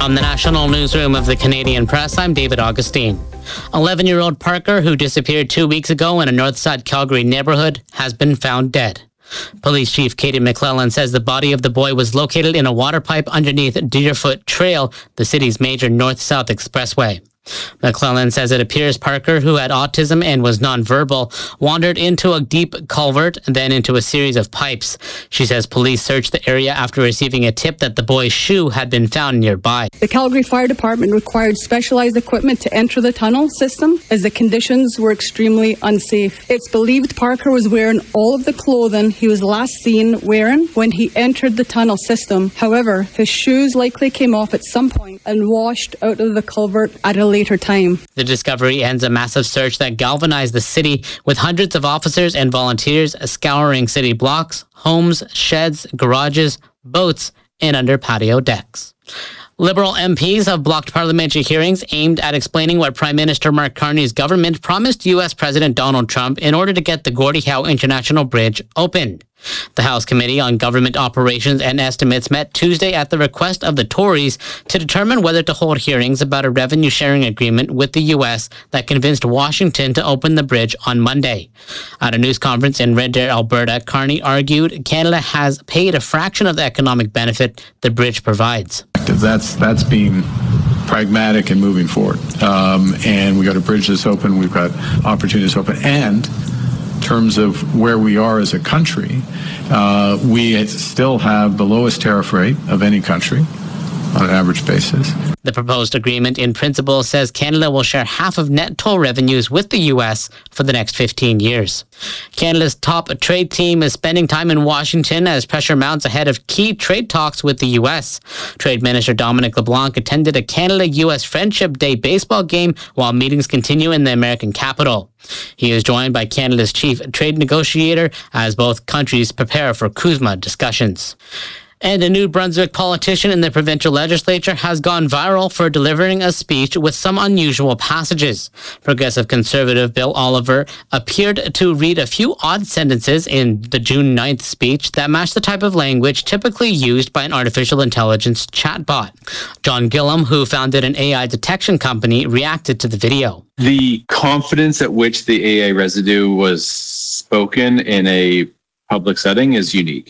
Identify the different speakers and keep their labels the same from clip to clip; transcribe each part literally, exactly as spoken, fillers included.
Speaker 1: From the National Newsroom of the Canadian Press, I'm David Augustine. eleven-year-old Parker, who disappeared two weeks ago in a Northside Calgary neighborhood, has been found dead. Police Chief Katie McClellan says the body of the boy was located in a water pipe underneath Deerfoot Trail, the city's major north-south expressway. McClellan says it appears Parker, who had autism and was nonverbal, wandered into a deep culvert and then into a series of pipes. She says police searched the area after receiving a tip that the boy's shoe had been found nearby.
Speaker 2: The Calgary Fire Department required specialized equipment to enter the tunnel system as the conditions were extremely unsafe. It's believed Parker was wearing all of the clothing he was last seen wearing when he entered the tunnel system. However, his shoes likely came off at some point and washed out of the culvert at a later time.
Speaker 1: The discovery ends a massive search that galvanized the city, with hundreds of officers and volunteers scouring city blocks, homes, sheds, garages, boats, and under patio decks. Liberal M Ps have blocked parliamentary hearings aimed at explaining what Prime Minister Mark Carney's government promised U S President Donald Trump in order to get the Gordie Howe International Bridge opened. The House Committee on Government Operations and Estimates met Tuesday at the request of the Tories to determine whether to hold hearings about a revenue-sharing agreement with the U S that convinced Washington to open the bridge on Monday. At a news conference in Red Deer, Alberta, Carney argued Canada has paid a fraction of the economic benefit the bridge provides.
Speaker 3: That's, that's being pragmatic and moving forward. Um, and we got a bridge that's open, we've got opportunities open, and in terms of where we are as a country, uh, we still have the lowest tariff rate of any country on an average basis.
Speaker 1: The proposed agreement in principle says Canada will share half of net toll revenues with the U S for the next fifteen years. Canada's top trade team is spending time in Washington as pressure mounts ahead of key trade talks with the U S. Trade Minister Dominic LeBlanc attended a Canada-U S Friendship Day baseball game while meetings continue in the American capital. He is joined by Canada's chief trade negotiator as both countries prepare for CUSMA discussions. And a New Brunswick politician in the provincial legislature has gone viral for delivering a speech with some unusual passages. Progressive Conservative Bill Oliver appeared to read a few odd sentences in the June ninth speech that matched the type of language typically used by an artificial intelligence chatbot. John Gillum, who founded an A I detection company, reacted to the video.
Speaker 4: The confidence at which the A I residue was spoken in a public setting is unique.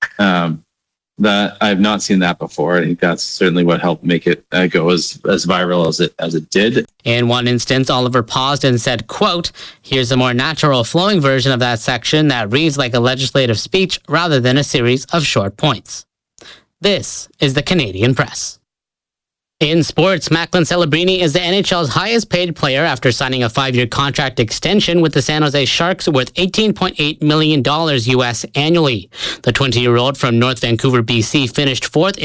Speaker 4: Um, That I've not seen that before. I think that's certainly what helped make it uh, go as, as viral as it as it did.
Speaker 1: In one instance, Oliver paused and said, quote, "Here's a more natural flowing version of that section that reads like a legislative speech rather than a series of short points." This is the Canadian Press. In sports, Macklin Celebrini is the N H L's highest paid player after signing a five-year contract extension with the San Jose Sharks worth eighteen point eight million dollars U S annually. The twenty-year-old from North Vancouver, B C finished fourth